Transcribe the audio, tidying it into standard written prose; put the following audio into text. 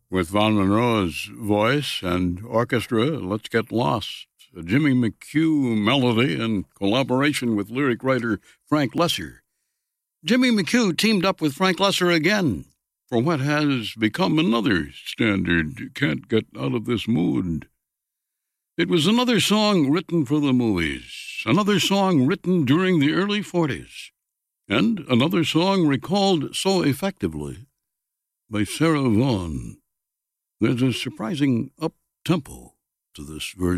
With Von Monroe's voice and orchestra, Let's Get Lost, a Jimmy McHugh melody in collaboration with lyric writer Frank Lesser. Jimmy McHugh teamed up with Frank Lesser again for what has become another standard, Can't Get Out of This Mood. It was another song written for the movies, another song written during the early 40s, and another song recalled so effectively by Sarah Vaughan. There's a surprising up-tempo to this version.